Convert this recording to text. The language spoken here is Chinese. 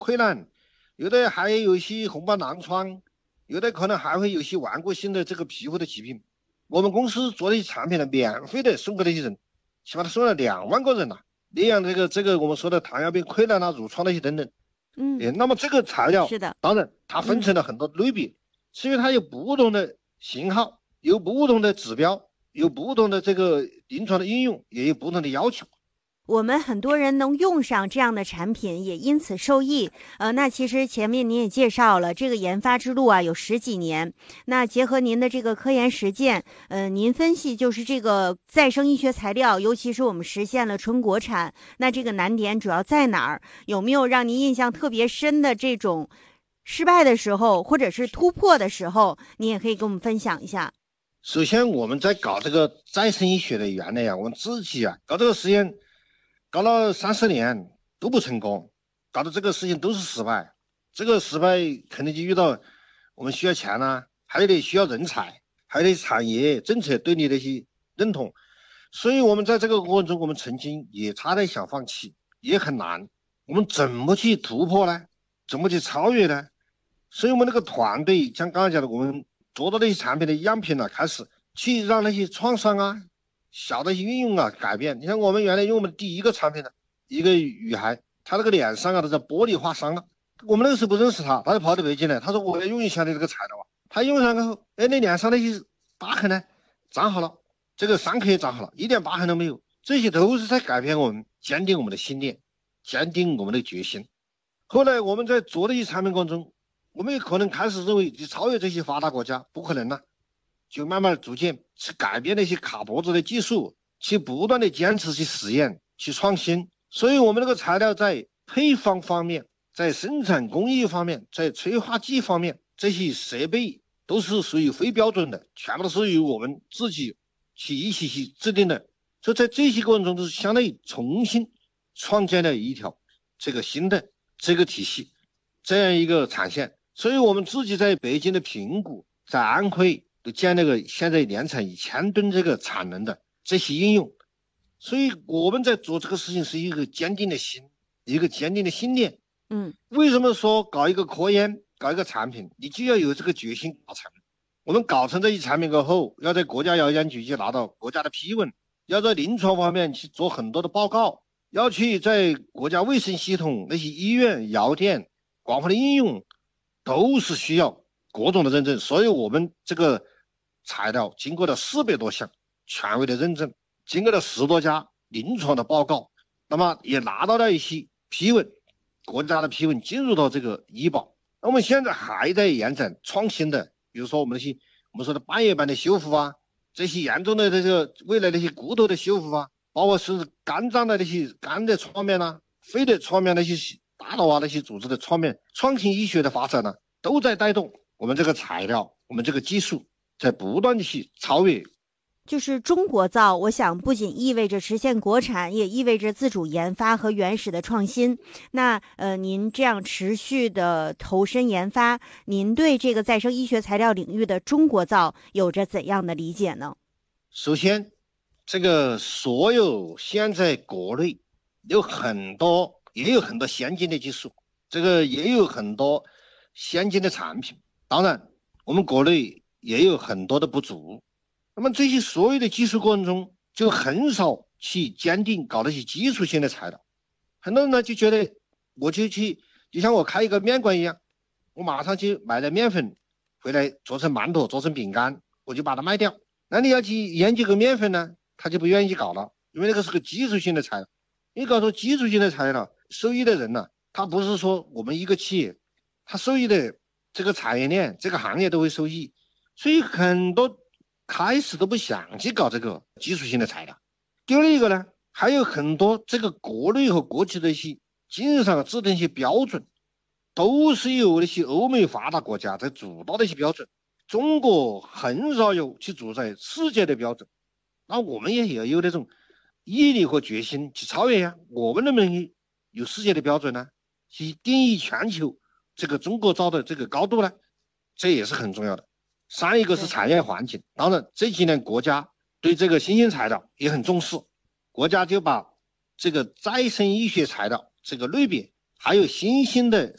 溃烂，有的还有一些红斑狼疮，有的可能还会有一些顽固性的这个皮肤的疾病。我们公司做的一些产品呢，免费的送给那些人，起码他送了2万个人了。那样这个我们说的糖尿病、溃烂啊、褥疮那些等等。那么这个材料是的， 当然它分成了很多类别，是因为它有不同的型号，有不同的指标，有不同的这个临床的应用，也有不同的要求。 我们很多人能用上这样的产品，也因此受益。那其实前面您也介绍了，这个研发之路啊有10几年。那结合您的这个科研实践，您分析就是这个再生医学材料，尤其是我们实现了纯国产，那这个难点主要在哪儿？有没有让您印象特别深的这种失败的时候，或者是突破的时候，你也可以跟我们分享一下。 首先我们在搞这个再生医学的原来我们自己搞这个实验搞了30年都不成功，搞的这个事情都是失败。这个失败肯定就遇到我们需要钱啊，还得需要人才，还得产业政策对你的一些认同。所以我们在这个过程中，我们曾经也差点想放弃，也很难。我们怎么去突破呢？怎么去超越呢？所以我们那个团队像刚才讲的，我们做到那些产品的样品开始去让那些创伤啊、小的一些应用改变。你看我们原来用我们第一个产品一个女孩，她那个脸上都是玻璃划伤了。我们那个时候不认识她，她就跑到北京来，她说我要用一下你这个材料她用上后，那脸上那些疤痕呢长好了，这个伤口也长好了，一点疤痕都没有。这些都是在改变我们，坚定我们的信念，坚定我们的决心。后来我们在做的一些产品过程中，我们也可能开始认为超越这些发达国家不可能了，就慢慢逐渐去改变那些卡脖子的技术，去不断的坚持去实验去创新。所以我们那个材料在配方方面，在生产工艺方面，在催化剂方面，这些设备都是属于非标准的，全部都是由我们自己去一起去制定的。所以在这些过程中都是相当于重新创建了一条这个新的这个体系，这样一个产线。所以我们自己在北京的平谷，在安徽都建那个现在年产1000吨这个产能的这些应用。所以我们在做这个事情是一个坚定的心，一个坚定的信念。为什么说搞一个科研，搞一个产品，你就要有这个决心搞成。我们搞成这一产品过后，要在国家药监局去拿到国家的批文，要在临床方面去做很多的报告，要去在国家卫生系统那些医院、药店广泛的应用，都是需要各种的认证。所以我们这个材料经过了400多项权威的认证，经过了10多家临床的报告，那么也拿到了一些批文，国家的批文进入到这个医保。那我们现在还在延展创新的，比如说我们说的半月板的修复这些严重的这个未来那些骨头的修复包括是肝脏的那些肝的创面肺的创面那些大脑那些组织的创面，创新医学的发展都在带动我们这个材料，我们这个技术在不断的去超越。 就是中国造，我想不仅意味着实现国产，也意味着自主研发和原始的创新。那您这样持续的投身研发，您对这个再生医学材料领域的中国造有着怎样的理解呢？ 首先，这个所有现在国内也有很多先进的技术，这个也有很多先进的产品。当然，我们国内也有很多的不足。那么这些所有的技术过程中，就很少去坚定搞那些基础性的材料。很多人就觉得，我就像我开一个面馆一样，我马上去买点面粉回来做成馒头，做成饼干，我就把它卖掉。那你要去研究个面粉呢，他就不愿意去搞了，因为那个是个基础性的材料。你搞出基础性的材料，受益的人他不是说我们一个企业，他受益的这个产业链、这个行业都会受益。所以很多开始都不想去搞这个技术性的材料。第二一个呢，还有很多这个国内和国际的一些经营上制定一些标准，都是由那些欧美发达国家在主导的一些标准，中国很少有去主宰世界的标准。那我们也要有那种毅力和决心去超越我们能不能有世界的标准呢？去定义全球这个中国造的这个高度呢？这也是很重要的。上一个是产业环境，当然这几年国家对这个新兴材料也很重视，国家就把这个再生医学材料这个类别，还有新兴的